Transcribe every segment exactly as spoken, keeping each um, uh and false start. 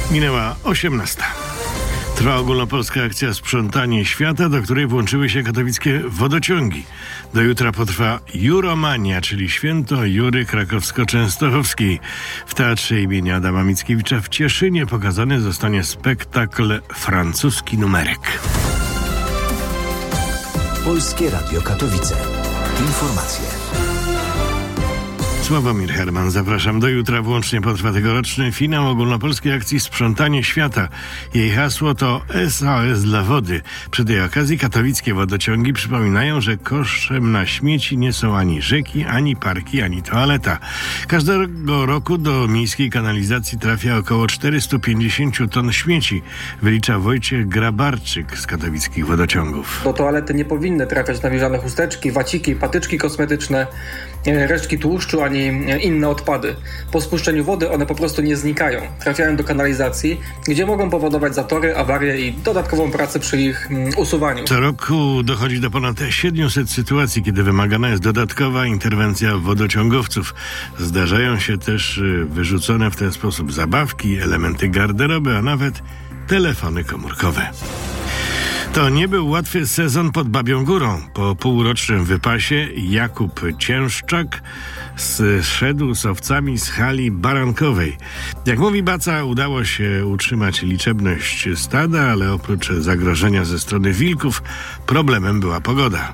Minęła osiemnasta. Trwa ogólnopolska akcja Sprzątanie Świata, do której włączyły się katowickie wodociągi. Do jutra potrwa Juromania, czyli święto Jury Krakowsko-Częstochowskiej. W Teatrze imienia Adama Mickiewicza w Cieszynie pokazany zostanie spektakl Francuski numerek. Polskie Radio Katowice. Informacje. Sławomir Herman, zapraszam. Do jutra włącznie potrwa tegoroczny finał ogólnopolskiej akcji Sprzątanie Świata. Jej hasło to S O S dla wody. Przy tej okazji katowickie wodociągi przypominają, że koszem na śmieci nie są ani rzeki, ani parki, ani toaleta. Każdego roku do miejskiej kanalizacji trafia około czterysta pięćdziesiąt ton śmieci, wylicza Wojciech Grabarczyk z katowickich wodociągów. Do toalety nie powinny trafiać nawilżane chusteczki, waciki, patyczki kosmetyczne, resztki tłuszczu, ani inne odpady. Po spuszczeniu wody one po prostu nie znikają. Trafiają do kanalizacji, gdzie mogą powodować zatory, awarie i dodatkową pracę przy ich usuwaniu. Co roku dochodzi do ponad siedemset sytuacji, kiedy wymagana jest dodatkowa interwencja wodociągowców. Zdarzają się też wyrzucone w ten sposób zabawki, elementy garderoby, a nawet telefony komórkowe. To nie był łatwy sezon pod Babią Górą. Po półrocznym wypasie Jakub Ciężczak zszedł z owcami z hali barankowej. Jak mówi Baca, udało się utrzymać liczebność stada, ale oprócz zagrożenia ze strony wilków, problemem była pogoda.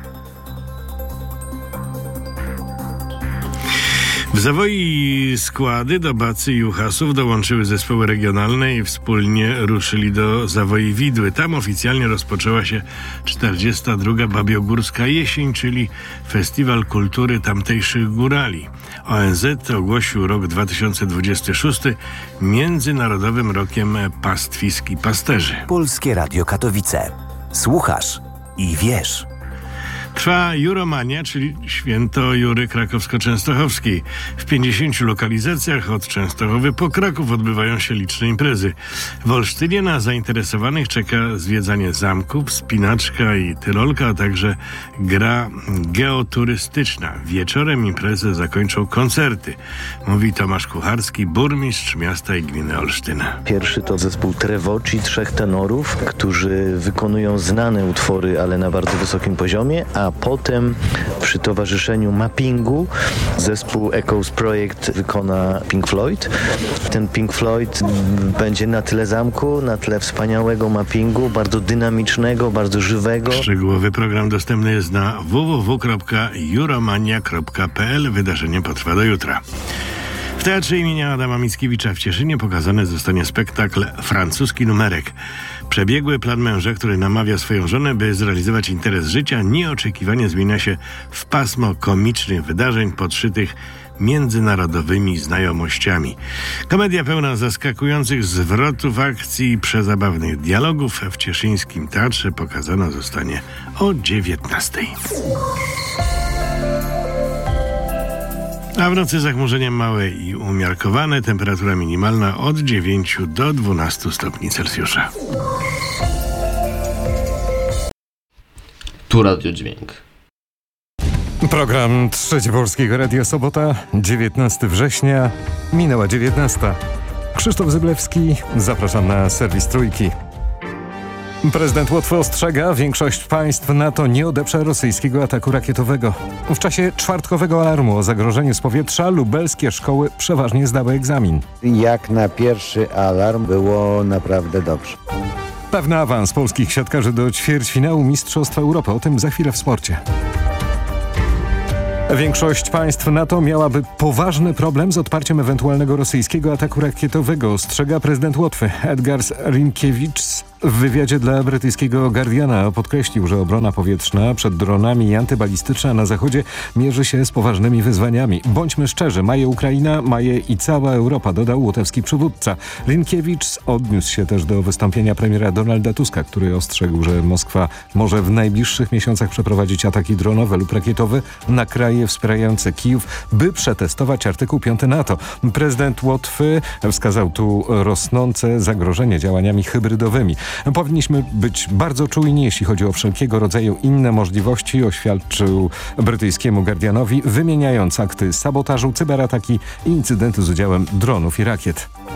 W Zawoi składy do Bacy i Juchasów dołączyły zespoły regionalne i wspólnie ruszyli do Zawoi Widły. Tam oficjalnie rozpoczęła się czterdziesta druga Babiogórska Jesień, czyli Festiwal Kultury Tamtejszych Górali. O N Z ogłosił rok dwa tysiące dwudziesty szósty Międzynarodowym Rokiem Pastwisk i Pasterzy. Polskie Radio Katowice. Słuchasz i wiesz. Trwa Juromania, czyli święto Jury Krakowsko-Częstochowskiej. W pięćdziesięciu lokalizacjach od Częstochowy po Kraków odbywają się liczne imprezy. W Olsztynie na zainteresowanych czeka zwiedzanie zamków, wspinaczka i tyrolka, a także gra geoturystyczna. Wieczorem imprezę zakończą koncerty, mówi Tomasz Kucharski, burmistrz miasta i gminy Olsztyna. Pierwszy to zespół Trevoci, trzech tenorów, którzy wykonują znane utwory, ale na bardzo wysokim poziomie, a potem przy towarzyszeniu mappingu zespół Echoes Projekt wykona Pink Floyd. Ten Pink Floyd będzie na tle zamku, na tle wspaniałego mappingu, bardzo dynamicznego, bardzo żywego. Szczegółowy program dostępny jest na w w w kropka juromania kropka p l. Wydarzenie potrwa do jutra. W Teatrze imienia Adama Mickiewicza w Cieszynie pokazany zostanie spektakl Francuski numerek. Przebiegły plan męża, który namawia swoją żonę, by zrealizować interes życia, nieoczekiwanie zmienia się w pasmo komicznych wydarzeń podszytych międzynarodowymi znajomościami. Komedia pełna zaskakujących zwrotów akcji i przezabawnych dialogów w cieszyńskim teatrze pokazana zostanie o dziewiętnastej. A w nocy zachmurzenia małe i umiarkowane, temperatura minimalna od dziewięciu do dwunastu stopni Celsjusza. Tu Radio Dźwięk. Program Trzeci Polskiego Radia, sobota, dziewiętnastego września, minęła dziewiętnasta. Krzysztof Zyblewski, zapraszam na serwis Trójki. Prezydent Łotwy ostrzega, większość państw NATO nie odeprze rosyjskiego ataku rakietowego. W czasie czwartkowego alarmu o zagrożeniu z powietrza lubelskie szkoły przeważnie zdały egzamin. Jak na pierwszy alarm było naprawdę dobrze. Pewny awans polskich siatkarzy do ćwierćfinału Mistrzostw Europy. O tym za chwilę w sporcie. Większość państw NATO miałaby poważny problem z odparciem ewentualnego rosyjskiego ataku rakietowego, ostrzega prezydent Łotwy. Edgars Rinkiewicz w wywiadzie dla brytyjskiego Guardiana podkreślił, że obrona powietrzna przed dronami i antybalistyczna na zachodzie mierzy się z poważnymi wyzwaniami. Bądźmy szczerzy, ma je Ukraina, ma je i cała Europa, dodał łotewski przywódca. Rinkiewicz odniósł się też do wystąpienia premiera Donalda Tuska, który ostrzegł, że Moskwa może w najbliższych miesiącach przeprowadzić ataki dronowe lub rakietowe na kraje wspierające Kijów, by przetestować artykuł piąty NATO. Prezydent Łotwy wskazał tu rosnące zagrożenie działaniami hybrydowymi. Powinniśmy być bardzo czujni, jeśli chodzi o wszelkiego rodzaju inne możliwości, oświadczył brytyjskiemu Guardianowi, wymieniając akty sabotażu, cyberataki i incydenty z udziałem dronów i rakiet.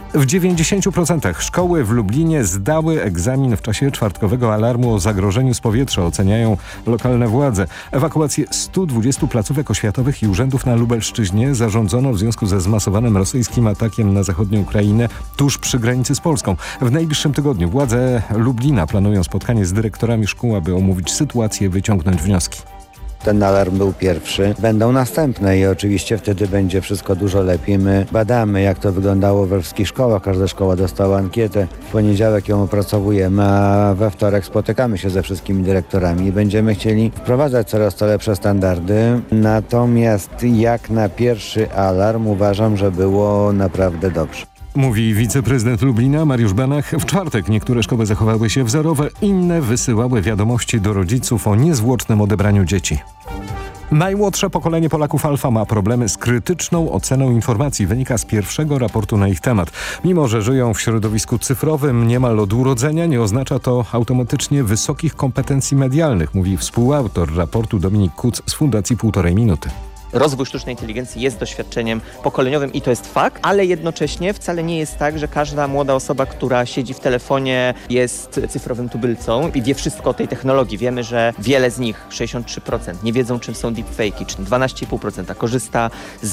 W dziewięćdziesięciu procentach szkoły w Lublinie zdały egzamin w czasie czwartkowego alarmu o zagrożeniu z powietrza, oceniają lokalne władze. Ewakuację stu dwudziestu placówek oświatowych i urzędów na Lubelszczyźnie zarządzono w związku ze zmasowanym rosyjskim atakiem na zachodnią Ukrainę tuż przy granicy z Polską. W najbliższym tygodniu władze Lublina planują spotkanie z dyrektorami szkół, aby omówić sytuację i wyciągnąć wnioski. Ten alarm był pierwszy. Będą następne i oczywiście wtedy będzie wszystko dużo lepiej. My badamy, jak to wyglądało we wszystkich szkołach. Każda szkoła dostała ankietę. W poniedziałek ją opracowujemy, a we wtorek spotykamy się ze wszystkimi dyrektorami i będziemy chcieli wprowadzać coraz to lepsze standardy. Natomiast jak na pierwszy alarm uważam, że było naprawdę dobrze. Mówi wiceprezydent Lublina Mariusz Banach. W czwartek niektóre szkoły zachowały się wzorowe, inne wysyłały wiadomości do rodziców o niezwłocznym odebraniu dzieci. Najmłodsze pokolenie Polaków Alfa ma problemy z krytyczną oceną informacji, wynika z pierwszego raportu na ich temat. Mimo że żyją w środowisku cyfrowym niemal od urodzenia, nie oznacza to automatycznie wysokich kompetencji medialnych, mówi współautor raportu Dominik Kuc z Fundacji Półtorej Minuty. Rozwój sztucznej inteligencji jest doświadczeniem pokoleniowym i to jest fakt, ale jednocześnie wcale nie jest tak, że każda młoda osoba, która siedzi w telefonie, jest cyfrowym tubylcą i wie wszystko o tej technologii. Wiemy, że wiele z nich, sześćdziesiąt trzy procent, nie wiedzą, czym są deepfake'i, czy dwanaście i pół procent korzysta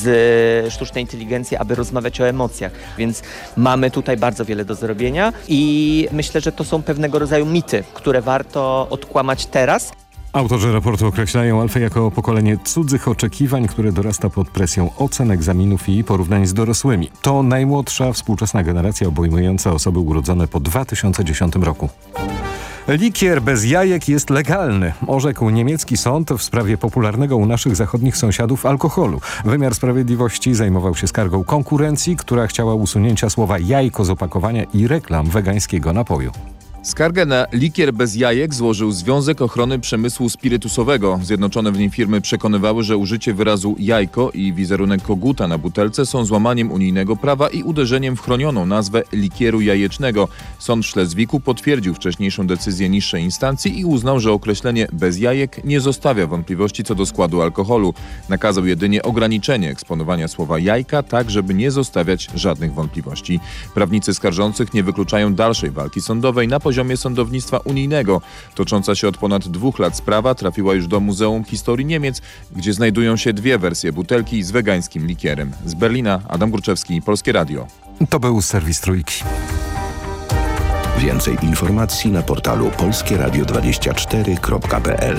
z sztucznej inteligencji, aby rozmawiać o emocjach. Więc mamy tutaj bardzo wiele do zrobienia i myślę, że to są pewnego rodzaju mity, które warto odkłamać teraz. Autorzy raportu określają Alfę jako pokolenie cudzych oczekiwań, które dorasta pod presją ocen, egzaminów i porównań z dorosłymi. To najmłodsza współczesna generacja obejmująca osoby urodzone po dwa tysiące dziesiątym roku. Likier bez jajek jest legalny, orzekł niemiecki sąd w sprawie popularnego u naszych zachodnich sąsiadów alkoholu. Wymiar sprawiedliwości zajmował się skargą konkurencji, która chciała usunięcia słowa jajko z opakowania i reklam wegańskiego napoju. Skargę na likier bez jajek złożył Związek Ochrony Przemysłu Spirytusowego. Zjednoczone w nim firmy przekonywały, że użycie wyrazu jajko i wizerunek koguta na butelce są złamaniem unijnego prawa i uderzeniem w chronioną nazwę likieru jajecznego. Sąd w Szlezwiku potwierdził wcześniejszą decyzję niższej instancji i uznał, że określenie bez jajek nie zostawia wątpliwości co do składu alkoholu. Nakazał jedynie ograniczenie eksponowania słowa jajka, tak żeby nie zostawiać żadnych wątpliwości. Prawnicy skarżących nie wykluczają dalszej walki sądowej na poziomie poziomie sądownictwa unijnego. Tocząca się od ponad dwóch lat sprawa trafiła już do Muzeum Historii Niemiec, gdzie znajdują się dwie wersje butelki z wegańskim likierem. Z Berlina Adam Górczewski, Polskie Radio. To był serwis Trójki. Więcej informacji na portalu polskie radio dwadzieścia cztery kropka p l.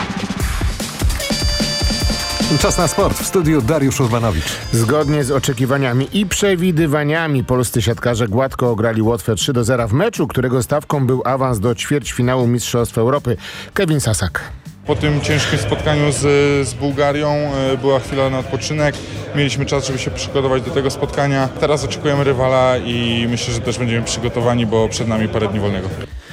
Czas na sport. W studiu Dariusz Urbanowicz. Zgodnie z oczekiwaniami i przewidywaniami polscy siatkarze gładko ograli Łotwę trzy do zera w meczu, którego stawką był awans do ćwierćfinału Mistrzostw Europy. Kevin Sasak. Po tym ciężkim spotkaniu z, z Bułgarią była chwila na odpoczynek. Mieliśmy czas, żeby się przygotować do tego spotkania. Teraz oczekujemy rywala i myślę, że też będziemy przygotowani, bo przed nami parę dni wolnego.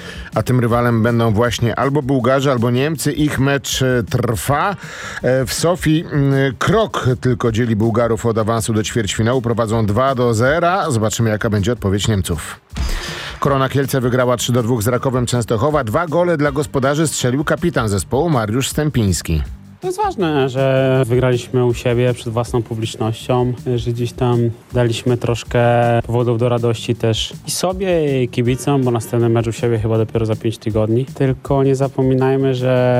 A tym rywalem będą właśnie albo Bułgarzy, albo Niemcy. Ich mecz trwa. W Sofii krok tylko dzieli Bułgarów od awansu do ćwierćfinału. Prowadzą dwa do zera. Zobaczymy, jaka będzie odpowiedź Niemców. Korona Kielce wygrała trzy do dwóch z Rakowem Częstochowa. Dwa gole dla gospodarzy strzelił kapitan zespołu Mariusz Stępiński. To jest ważne, że wygraliśmy u siebie przed własną publicznością, że gdzieś tam daliśmy troszkę powodów do radości też i sobie, i kibicom, bo następny mecz u siebie chyba dopiero za pięć tygodni. Tylko nie zapominajmy,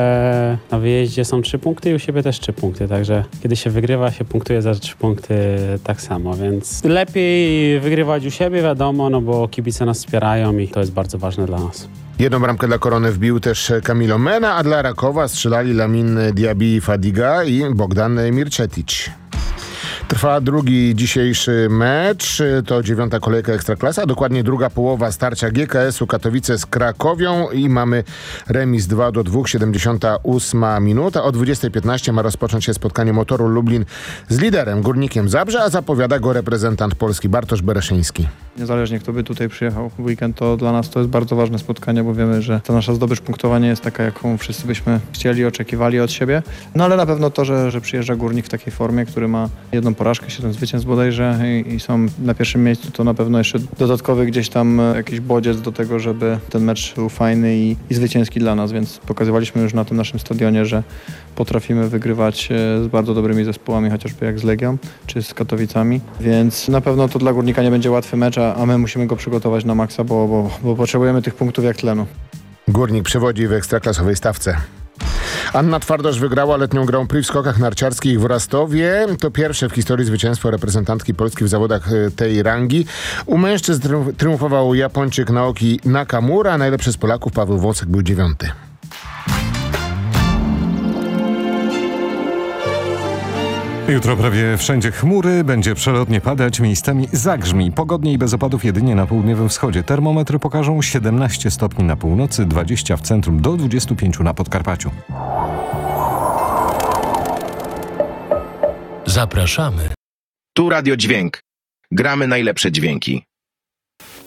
że na wyjeździe są trzy punkty i u siebie też trzy punkty, także kiedy się wygrywa, się punktuje za trzy punkty tak samo, więc lepiej wygrywać u siebie, wiadomo, no bo kibice nas wspierają i to jest bardzo ważne dla nas. Jedną bramkę dla Korony wbił też Camilo Mena, a dla Rakowa strzelali Lamin Diaby Fadiga i Bogdan Mircetic. Trwa drugi dzisiejszy mecz, to dziewiąta kolejka Ekstraklasy, a dokładnie druga połowa starcia G K S-u Katowice z Krakowią i mamy remis dwa do dwóch, siedemdziesiąta ósma minuta. O dwudziestej piętnaście ma rozpocząć się spotkanie Motoru Lublin z liderem Górnikiem Zabrze, a zapowiada go reprezentant Polski Bartosz Bereszyński. Niezależnie kto by tutaj przyjechał w weekend, to dla nas to jest bardzo ważne spotkanie, bo wiemy, że ta nasza zdobycz punktowa nie jest taka, jaką wszyscy byśmy chcieli, oczekiwali od siebie. No ale na pewno to, że, że przyjeżdża Górnik w takiej formie, który ma jedną porażkę, siedem zwycięstw bodajże i, i są na pierwszym miejscu, to na pewno jeszcze dodatkowy gdzieś tam jakiś bodziec do tego, żeby ten mecz był fajny i, i zwycięski dla nas, więc pokazywaliśmy już na tym naszym stadionie, że potrafimy wygrywać z bardzo dobrymi zespołami, chociażby jak z Legią czy z Katowicami, więc na pewno to dla Górnika nie będzie łatwy mecz, a a, a my musimy go przygotować na maksa, bo, bo, bo potrzebujemy tych punktów jak tlenu. Górnik przewodzi w ekstraklasowej stawce. Anna Twardosz wygrała letnią Grand Prix w skokach narciarskich w Rastowie. To pierwsze w historii zwycięstwo reprezentantki Polski w zawodach tej rangi. U mężczyzn triumfował Japończyk Naoki Nakamura, najlepszy z Polaków Paweł Włosek był dziewiąty. Jutro prawie wszędzie chmury, będzie przelotnie padać, miejscami zagrzmi. Pogodnie i bez opadów jedynie na południowym wschodzie. Termometry pokażą siedemnaście stopni na północy, dwadzieścia w centrum, do dwudziestu pięciu na Podkarpaciu. Zapraszamy. Tu Radio Dźwięk. Gramy najlepsze dźwięki.